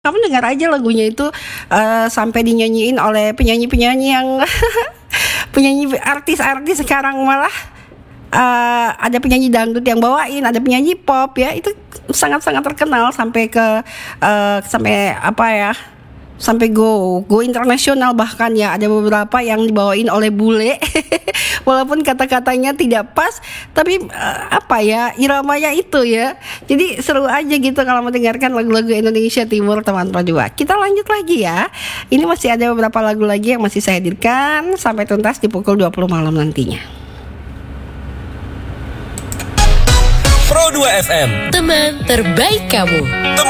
Kamu dengar aja lagunya itu sampai dinyanyiin oleh penyanyi-penyanyi yang penyanyi artis-artis sekarang malah ada penyanyi dangdut yang bawain, ada penyanyi pop ya itu sangat-sangat terkenal sampai ke sampai apa ya? Sampai go internasional bahkan ya ada beberapa yang dibawain oleh bule walaupun kata-katanya tidak pas tapi apa ya iramanya itu ya jadi seru aja gitu kalau mendengarkan lagu-lagu Indonesia Timur teman Projua. Kita lanjut lagi ya, ini masih ada beberapa lagu lagi yang masih saya hadirkan sampai tuntas di pukul 20 malam nantinya. Pro 2 FM, teman terbaik kamu.